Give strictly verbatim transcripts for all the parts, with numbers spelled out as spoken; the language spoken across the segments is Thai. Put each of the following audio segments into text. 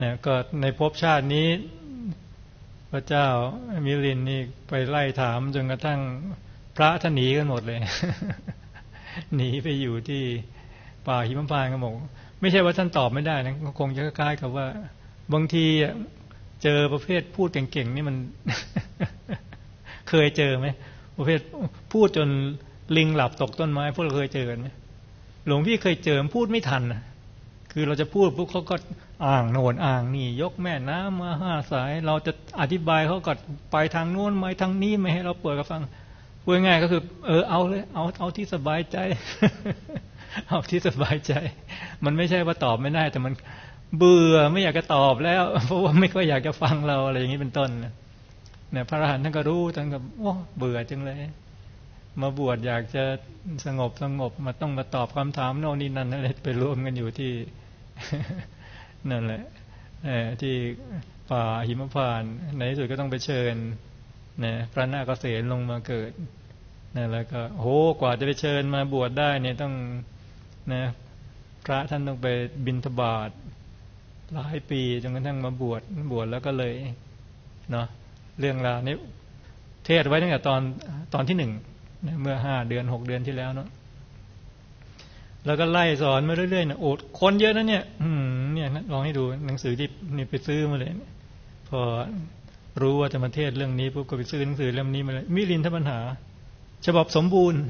นะก็ในภพชาตินี้พระเจ้ามิลินนี่ไปไล่ถามจนกระทั่งพระท่านหนีกันหมดเลย หนีไปอยู่ที่ป่าหิมพานต์กันหมดไม่ใช่ว่าท่านตอบไม่ได้นะคงจะคล้ายๆกับว่าบางทีเจอประเภทพูดเก่งๆนี่มัน เคยเจอไหมประเภทพูดจนลิงหลับตกต้นไม้พวกเราเคยเจอกันไหมหลวงพี่เคยเจอพูดไม่ทันนะคือเราจะพูดพวกเขาก็อ่างโน่นอ่างนี่ยกแม่น้ำมาห้าสายเราจะอธิบายเขาก็ไปทางโน้นไปทางนี้ไม่ให้เราเปิดกับฟังพูดง่ายก็คือเออเอาเลยเอาเอาที่สบายใจ เอาที่สบายใจมันไม่ใช่ว่าตอบไม่ได้แต่มันเบื่อไม่อยากจะตอบแล้วเพราะว่าไม่ค่อยอยากจะฟังเราอะไรอย่างนี้เป็นต้นเนี่ยพระอรหันต์ท่านก็รู้ท่านก็โอ้เบื่อจังเลยมาบวชอยากจะสงบสงบมาต้องมาตอบคำถามโน่นนี่นั่นนั่นเลยไปรวมกันอยู่ที่ นั่นแหละที่ป่าหิมพานต์ในที่สุดก็ต้องไปเชิญนะพระนาคเษนลงมาเกิดนั่นแล้วก็โหกว่าจะไปเชิญมาบวชได้เนี่ยต้องนะพระท่านต้องไปบิณฑบาตหลายปีจนกระทั่งมาบวชบวชแล้วก็เลยเนาะเรื่องราวนี้เทศไว้ตั้งแต่ตอนตอนที่หนึ่งเมื่อห้าเดือนหกเดือนที่แล้วเนาะแล้วก็ไล่สอนมาเรื่อยๆนะโอดคนเยอะนะเนี่ยอืมเนี่ยลองให้ดูหนังสือที่นี่ไปซื้อมาเลยพอรู้ว่าจะมาเทศเรื่องนี้ปุ๊บก็ไปซื้อหนังสือเล่มนี้มาเลยมิลินทปัญหาฉบับสมบูรณ์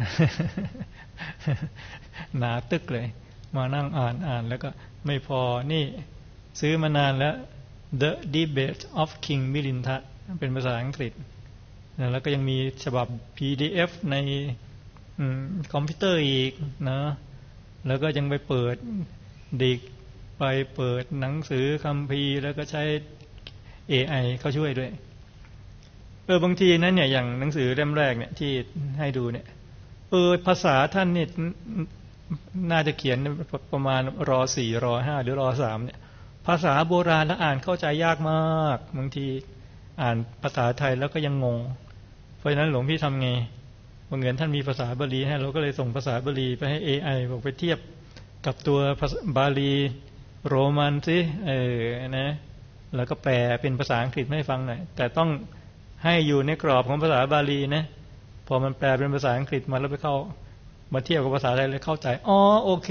หนาตึกเลยมานั่งอ่านอ่านแล้วก็ไม่พอนี่ซื้อมานานแล้ว The Debate of King Milinta เป็นภาษาอังกฤษแล้วก็ยังมีฉบับ พี ดี เอฟ ในคอมพิวเตอร์อีกนะแล้วก็ยังไปเปิดดิกไปเปิดหนังสือคัมภีร์แล้วก็ใช้ เอ ไอ เขาช่วยด้วยเออบางทีนั้นเนี่ยอย่างหนังสือเล่มแรกเนี่ยที่ให้ดูเนี่ยเออภาษาท่านนี่น่าจะเขียนประมาณรอสี่รอห้าหรือรอสามเนี่ยภาษาโบราณแล้วอ่านเข้าใจยากมากบางทีอ่านภาษาไทยแล้วก็ยังงงเพราะฉะนั้นหลวงพี่ทำไงบางเงินท่านมีภาษาบาลีให้เราก็เลยส่งภาษาบาลีไปให้ เอ ไอ บอกไปเทียบกับตัวภาษาบาลีโรมันสิเออนะแล้วก็แปลเป็นภาษาอังกฤษให้ฟังหน่อยแต่ต้องให้อยู่ในกรอบของภาษาบาลีนะพอมันแปลเป็นภาษาอังกฤษมาแล้วไปเข้ามาเทียบกับภาษาไทยเลยเข้าใจอ๋อโอเค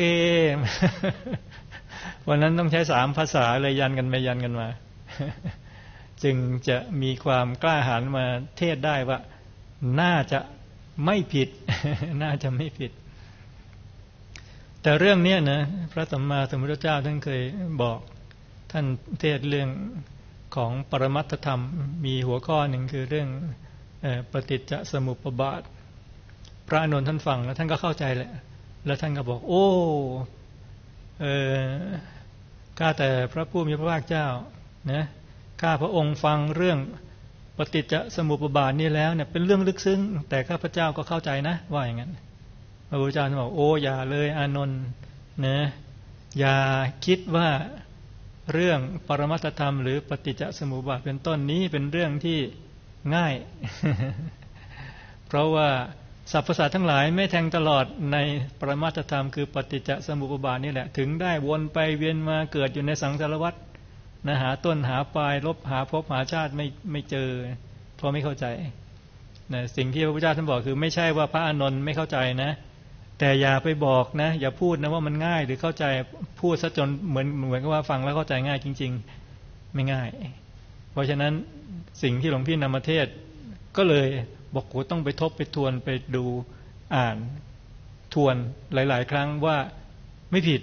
วันนั้นต้องใช้สามภาษาเลยยันกันไปยันกันมา จึงจะมีความกล้าหาญมาเทศได้ว่าน่าจะไม่ผิด น่าจะไม่ผิดแต่เรื่องนี้นะพระสัมมาสัมพุทธเจ้าท่านเคยบอกท่านเทศเรื่องของปรมัตถธรรมมีหัวข้อหนึ่งคือเรื่องปฏิจจสมุปบาทพระอานนท์ท่านฟังแล้วท่านก็เข้าใจแหละแล้วท่านก็บอกโอ้เออข้าแต่พระผู้มีพระภาคเจ้านะข้าพระองค์ฟังเรื่องปฏิจจสมุปบาทนี้แล้วเนี่ยเป็นเรื่องลึกซึ้งแต่ข้าพเจ้าก็เข้าใจนะว่าอย่างนั้นพระพุทธเจ้าบอกโอ้อย่าเลยอานนท์นะอย่าคิดว่าเรื่องปรมัตถธรรมหรือปฏิจจสมุปบาทเป็นต้นนี้เป็นเรื่องที่ง่าย เพราะว่าสรรพสัตว์ทั้งหลายไม่แทงตลอดในปรมัตถธรรมคือปฏิจจสมุปบาทนี่แหละถึงได้วนไปเวียนมาเกิดอยู่ในสังสารวัฏนะหาต้นหาปลายลบหาภพหาชาติไม่ไม่เจอเพราะไม่เข้าใจนะสิ่งที่พระพุทธเจ้าท่านบอกคือไม่ใช่ว่าพระอานนท์ไม่เข้าใจนะแต่อย่าไปบอกนะอย่าพูดนะว่ามันง่ายหรือเข้าใจพูดซะจนเหมือนเหมือนกับว่าฟังแล้วเข้าใจง่ายจริงๆไม่ง่ายเพราะฉะนั้นสิ่งที่หลวงพี่นำมาเทศก็เลยบอกโหต้องไปทบไปทวนไปดูอ่านทวนหลายๆครั้งว่าไม่ผิด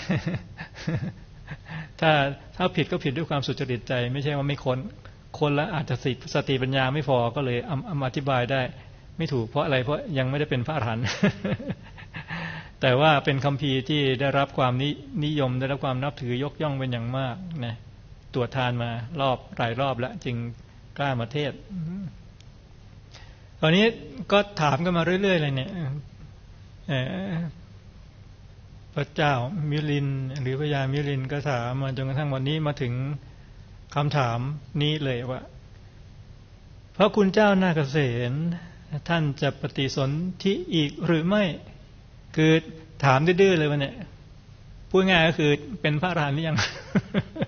ถ้าถ้าผิดก็ผิดด้วยความสุจริตใจไม่ใช่ว่าไม่ค้นคนละอาจจะสติปัญญาไม่พอก็เลยอธิบายได้ไม่ถูกเพราะอะไรเพราะยังไม่ได้เป็นพระอรหันต์ แต่ว่าเป็นคัมภีร์ที่ได้รับความนิยมได้รับความนับถือยกย่องเป็นอย่างมากนะตรวจทานมารอบหลายรอบแล้วจึงกล้ามาเทศตอนนี้ก็ถามกันมาเรื่อยๆเลยเนี่ยพระเจ้ามิลินหรือพระยามิลินก็ถามมาจนกระทั่งวันนี้มาถึงคำถามนี้เลยว่าพระคุณเจ้านาคเษนท่านจะปฏิสนธิอีกหรือไม่คือถามดื้อๆเลยวันนี้พูดง่ายก็คือเป็นพระอรหันต์หรือยัง